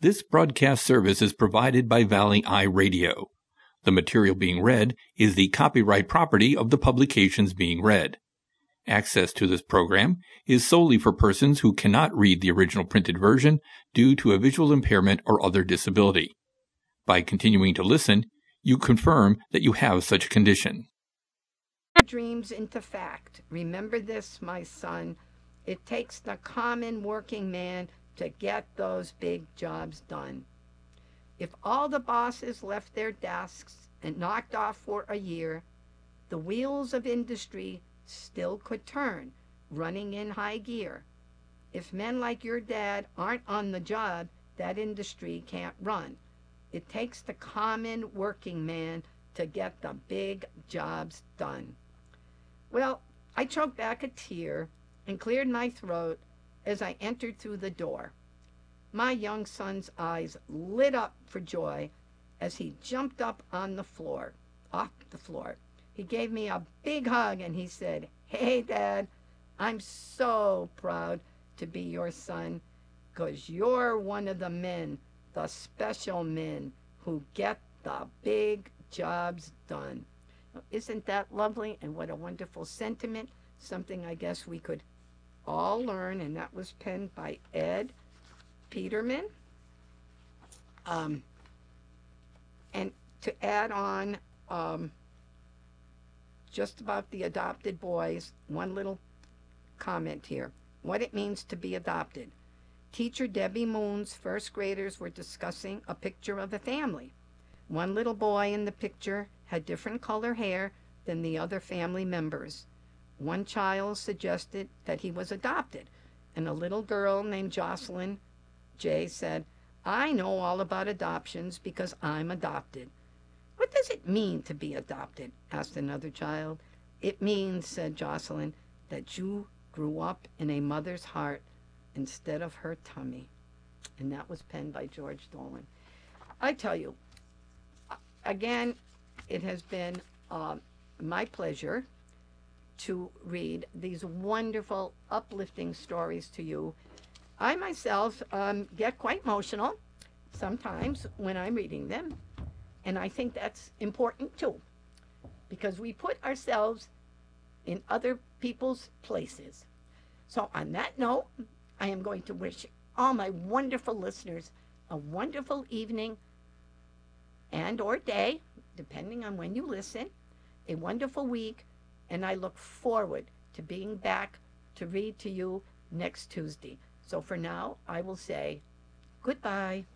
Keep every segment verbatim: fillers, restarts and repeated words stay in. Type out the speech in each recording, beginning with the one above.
This broadcast service is provided by Valley Eye Radio. The material being read is the copyright property of the publications being read. Access to this program is solely for persons who cannot read the original printed version due to a visual impairment or other disability. By continuing to listen, you confirm that you have such a condition. Dreams into fact. Remember this, my son. It takes the common working man to get those big jobs done. If all the bosses left their desks and knocked off for a year, the wheels of industry still could turn, running in high gear. If men like your dad aren't on the job, that industry can't run. It takes the common working man to get the big jobs done. Well, I choked back a tear and cleared my throat as I entered through the door. My young son's eyes lit up for joy as he jumped up on the floor, off the floor. He gave me a big hug and he said, "Hey, Dad, I'm so proud to be your son, 'cause you're one of the men, the special men, who get the big jobs done." Isn't that lovely? And what a wonderful sentiment, something I guess we could all learn, and that was penned by Ed Peterman. Um, and to add on um, just about the adopted boys, one little comment here. What it means to be adopted. Teacher Debbie Moon's first graders were discussing a picture of a family. One little boy in the picture had different color hair than the other family members. One child suggested that he was adopted, and a little girl named Jocelyn J said, "I know all about adoptions because I'm adopted." "What does it mean to be adopted?" asked another child. "It means," said Jocelyn, "that you grew up in a mother's heart instead of her tummy." And that was penned by George Dolan. I tell you, again, it has been uh, my pleasure to read these wonderful, uplifting stories to you. I myself um, get quite emotional sometimes when I'm reading them, and I think that's important too, because we put ourselves in other people's places. So on that note, I am going to wish all my wonderful listeners a wonderful evening and or day, depending on when you listen, a wonderful week, and I look forward to being back to read to you next Tuesday. So for now, I will say goodbye.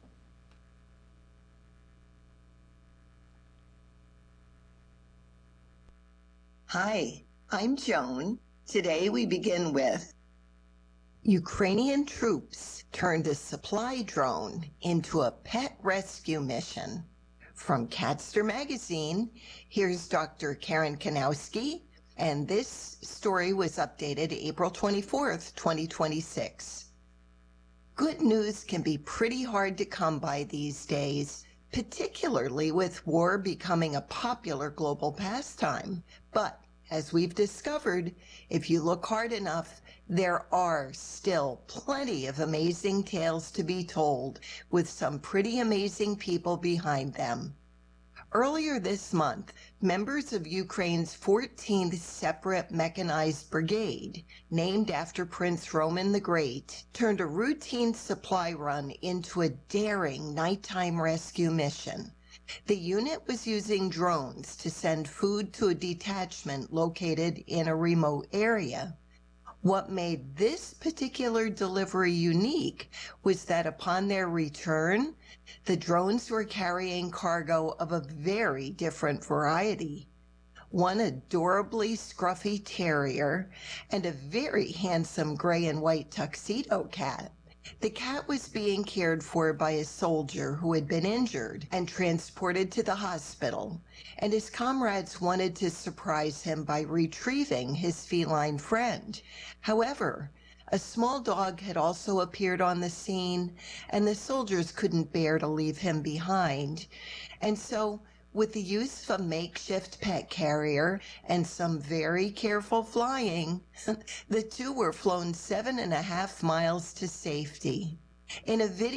Hi, I'm Joan. Today we begin with Ukrainian troops turned a supply drone into a pet rescue mission. From Catster Magazine, here's Doctor Karen Kanowski, and this story was updated April twenty-fourth, twenty twenty-six. Good news can be pretty hard to come by these days, particularly with war becoming a popular global pastime. But as we've discovered, if you look hard enough, there are still plenty of amazing tales to be told, with some pretty amazing people behind them. Earlier this month, members of Ukraine's fourteenth Separate Mechanized Brigade, named after Prince Roman the Great, turned a routine supply run into a daring nighttime rescue mission. The unit was using drones to send food to a detachment located in a remote area. What made this particular delivery unique was that upon their return, the drones were carrying cargo of a very different variety. One adorably scruffy terrier and a very handsome gray and white tuxedo cat. The cat was being cared for by a soldier who had been injured and transported to the hospital, and his comrades wanted to surprise him by retrieving his feline friend. However, a small dog had also appeared on the scene, and the soldiers couldn't bear to leave him behind. And so, with the use of a makeshift pet carrier and some very careful flying, the two were flown seven and a half miles to safety. In a video